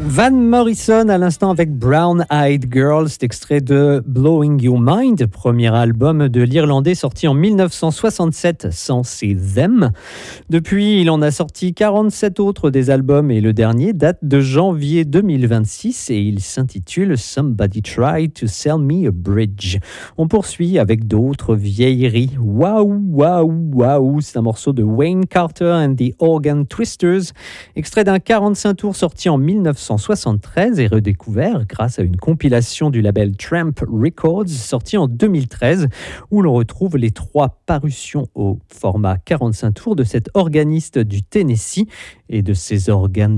Van Morrison à l'instant avec Brown Eyed Girl, c'est extrait de Blowing Your Mind, premier album de l'Irlandais sorti en 1967 sans ses Them. Depuis, il en a sorti 47 autres des albums et le dernier date de janvier 2026 et il s'intitule Somebody Tried to Sell Me a Bridge. On poursuit avec d'autres vieilleries. Waouh, waouh, waouh, c'est un morceau de Wayne Carter and the Organ Twisters, extrait d'un 45 tours sorti en 1973 et redécouvert grâce à une compilation du label Tramp Records sortie en 2013 où l'on retrouve les 3 parutions au format 45 tours de cet organiste du Tennessee et de ses organes